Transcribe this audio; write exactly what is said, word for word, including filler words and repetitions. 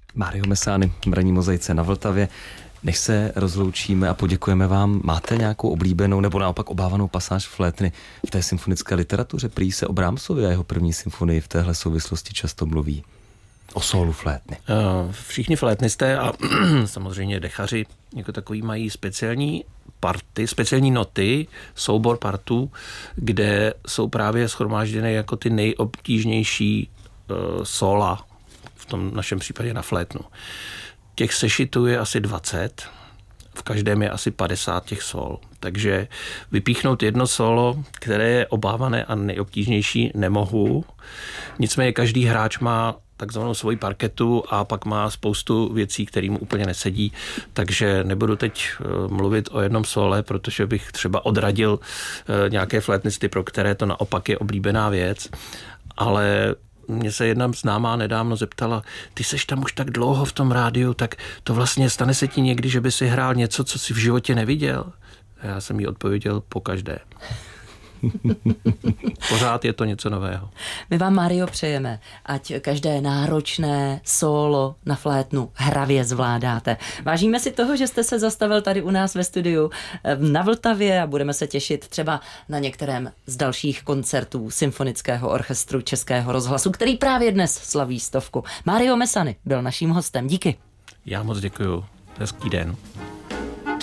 Mario Messani, Mraní mozaice na Vltavě. Než se rozloučíme a poděkujeme vám, máte nějakou oblíbenou nebo naopak obávanou pasáž flétny v té symfonické literatuře? Prý se o Brahmsovi a jeho první symfonii v téhle souvislosti často mluví. O sólu flétny. Všichni flétnisté a samozřejmě dechaři jako takový mají speciální party, speciální noty, soubor partů, kde jsou právě shromážděny jako ty nejobtížnější uh, sóla, v tom našem případě na flétnu. Těch sešitů je asi dvacet, v každém je asi padesát těch sol. Takže vypíchnout jedno solo, které je obávané a nejobtížnější, nemohu. Nicméně každý hráč má takzvanou svoji parketu a pak má spoustu věcí, které mu úplně nesedí, takže nebudu teď mluvit o jednom sole, protože bych třeba odradil nějaké flétnisty, pro které to naopak je oblíbená věc, ale mě se jedna známá nedávno zeptala, ty seš tam už tak dlouho v tom rádiu, tak to vlastně stane se ti někdy, že by si hrál něco, co si v životě neviděl? A já jsem jí odpověděl pokaždé. Pořád je to něco nového. My vám, Mario, přejeme, ať každé náročné sólo na flétnu hravě zvládáte. Vážíme si toho, že jste se zastavil tady u nás ve studiu na Vltavě a budeme se těšit třeba na některém z dalších koncertů Symfonického orchestru Českého rozhlasu, který právě dnes slaví stovku. Mario Messani byl naším hostem. Díky. Já moc děkuju. Hezký den.